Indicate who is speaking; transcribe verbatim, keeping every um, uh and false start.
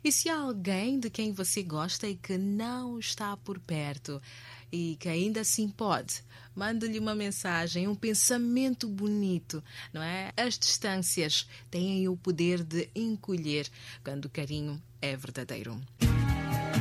Speaker 1: E se há alguém de quem você gosta e que não está por perto e que ainda assim pode, mande-lhe uma mensagem, um pensamento bonito, não é? As distâncias têm o poder de encolher quando o carinho é verdadeiro.